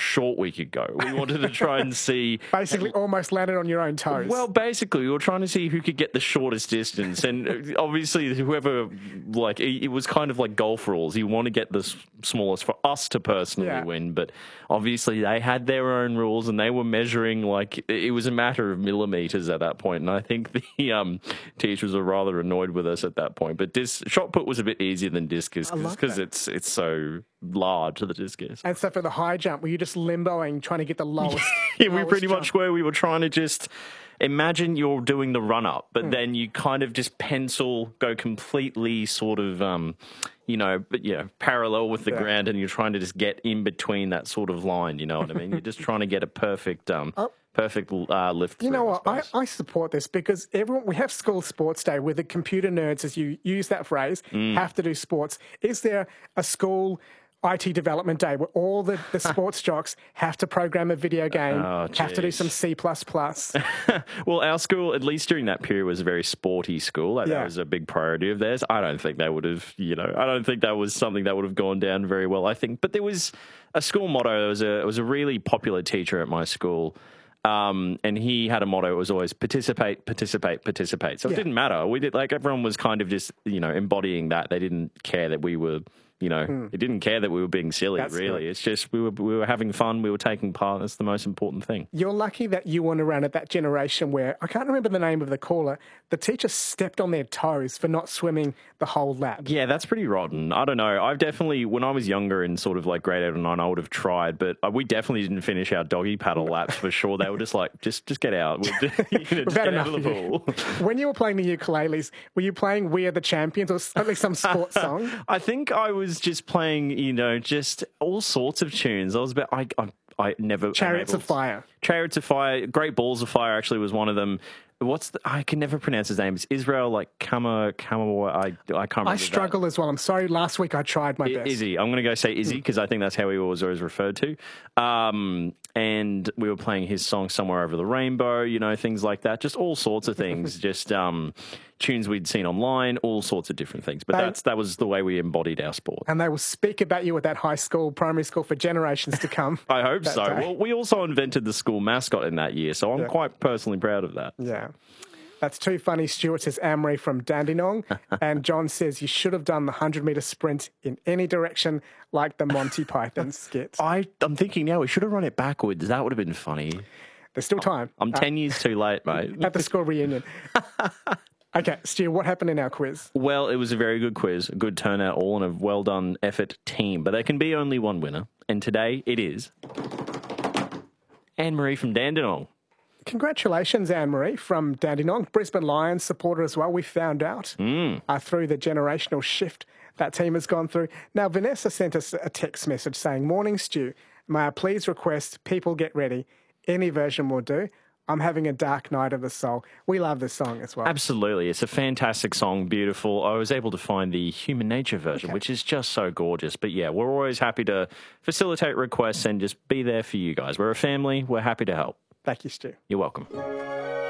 short we could go. We wanted to try and see... Basically almost landed on your own toes. Well, basically, we were trying to see who could get the shortest distance. And obviously, whoever, like, it was kind of like golf rules. You want to get the smallest for us to personally win. But obviously, they had their own rules and they were measuring, like, it was a matter of millimeters at that point. And I think the teachers were rather annoyed with us at that point. But shot put was a bit easier than discus because it's so large, the discus. And so for the high jump, were you just limboing, trying to get the lowest? Yeah, we pretty much were. We were trying to just imagine you're doing the run up, but then you kind of just go completely sort of, parallel with the ground, and you're trying to just get in between that sort of line. You know what I mean? You're just trying to get a perfect lift. You know what? I support this because we have school sports day where the computer nerds, as you use that phrase, have to do sports. Is there a school IT development day where all the sports jocks have to program a video game, have to do some C++? Well, our school, at least during that period, was a very sporty school. That was a big priority of theirs. I don't think they would have, I don't think that was something that would have gone down very well, I think. But there was a school motto. It was a really popular teacher at my school. And he had a motto. It was always participate, participate, participate. So it didn't matter. We did, like, everyone was kind of just, embodying that. They didn't care that we were, it didn't care that we were being silly, really. It's just we were having fun. We were taking part. That's the most important thing. You're lucky that you weren't around at that generation where, I can't remember the name of the caller, the teacher stepped on their toes for not swimming the whole lap. Yeah, that's pretty rotten. I don't know. I've definitely, when I was younger in sort of like grade 8 or 9, I would have tried, but we definitely didn't finish our doggy paddle laps for sure. They were just like, just get out. Just get out of the pool. When you were playing the ukuleles, were you playing We Are the Champions or at least some sports song? I think I was just playing, just all sorts of tunes. I never... Chariots of Fire. Chariots of Fire. Great Balls of Fire actually was one of them. I can never pronounce his name. It's Israel, like, Kama, I can't remember. I struggle as well. I'm sorry, last week I tried my best. Izzy. I'm going to go say Izzy because I think that's how he was always referred to. And we were playing his song Somewhere Over the Rainbow, things like that. Just all sorts of things. Just tunes we'd seen online, all sorts of different things. But that was the way we embodied our sport. And they will speak about you at that high school, primary school for generations to come. I hope so. Day. Well, we also invented the school mascot in that year, so I'm quite personally proud of that. Yeah. That's too funny. Stuart says Amory from Dandenong. And John says you should have done the 100-metre sprint in any direction like the Monty Python skit. I'm thinking now we should have run it backwards. That would have been funny. There's still time. I'm 10 years too late, mate. At the school reunion. Okay, Stu, what happened in our quiz? Well, it was a very good quiz, a good turnout, all in a well-done effort team. But there can be only one winner. And today it is Anne-Marie from Dandenong. Congratulations, Anne-Marie from Dandenong, Brisbane Lions supporter as well. We found out through the generational shift that team has gone through. Now, Vanessa sent us a text message saying, "Morning, Stu. May I please request people get ready? Any version will do. I'm having a dark night of the soul." We love this song as well. Absolutely. It's a fantastic song, beautiful. I was able to find the Human Nature version, which is just so gorgeous. But yeah, we're always happy to facilitate requests and just be there for you guys. We're a family. We're happy to help. Thank you, Stu. You're welcome.